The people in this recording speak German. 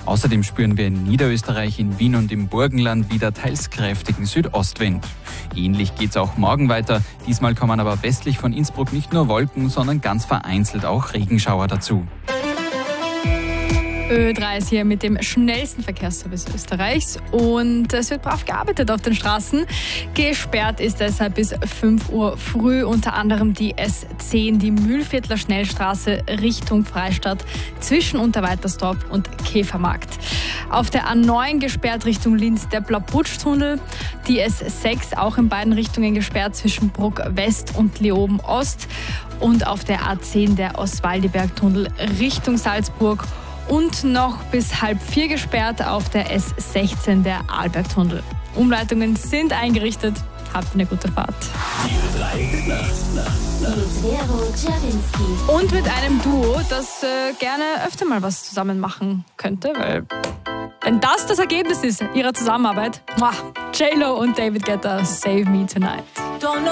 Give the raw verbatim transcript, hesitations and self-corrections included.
Außerdem spüren wir in Niederösterreich, in Wien und im Burgenland wieder teils kräftigen Südostwind. Ähnlich geht's auch morgen weiter. Diesmal kommen aber westlich von Innsbruck nicht nur Wolken, sondern ganz vereinzelt auch Regenschauer dazu. Ö drei ist hier mit dem schnellsten Verkehrsservice Österreichs und es wird brav gearbeitet auf den Straßen. Gesperrt ist deshalb bis fünf Uhr früh unter anderem die S zehn, die Mühlviertler Schnellstraße Richtung Freistadt zwischen Unterweitersdorf und Käfermarkt. Auf der A neun gesperrt Richtung Linz der Blauputsch-Tunnel, die S sechs auch in beiden Richtungen gesperrt zwischen Bruck West und Leoben Ost und auf der A zehn der Oswaldiberg-Tunnel Richtung Salzburg. Und noch bis halb vier gesperrt auf der S sechzehn der Arlbergtunnel. Umleitungen sind eingerichtet. Habt eine gute Fahrt. Und mit einem Duo, das äh, gerne öfter mal was zusammen machen könnte, weil wenn das das Ergebnis ist ihrer Zusammenarbeit, J Lo und David Guetta, Save Me Tonight.